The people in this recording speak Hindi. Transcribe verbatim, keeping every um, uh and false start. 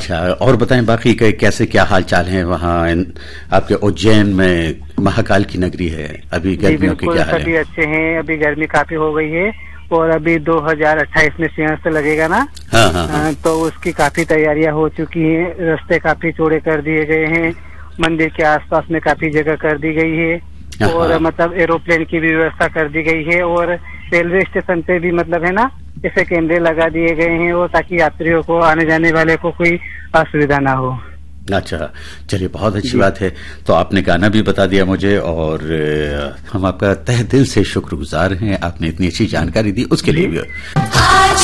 अच्छा, और बताएं बाकी के कैसे क्या हाल चाल है वहाँ आपके उज्जैन में? महाकाल की नगरी है, अभी गर्मियों के क्या हाल है? सभी अच्छे हैं। अभी गर्मी काफी हो गई है और अभी दो हज़ार अट्ठाईस में सिंहस्थ लगेगा ना। हाँ, हाँ, हाँ। तो उसकी काफी तैयारियां हो चुकी हैं। रास्ते काफी चौड़े कर दिए गए हैं, मंदिर के आसपास में काफी जगह कर दी गई है और मतलब एरोप्लेन की भी व्यवस्था कर दी गई है और रेलवे स्टेशन पे भी मतलब है ना ऐसे कैमरे लगा दिए गए हैं और ताकि यात्रियों को, आने जाने वाले को कोई असुविधा ना हो। अच्छा, चलिए बहुत अच्छी बात है। तो आपने गाना भी बता दिया मुझे और हम आपका तहे दिल से शुक्रगुजार हैं, आपने इतनी अच्छी जानकारी दी उसके लिए भी।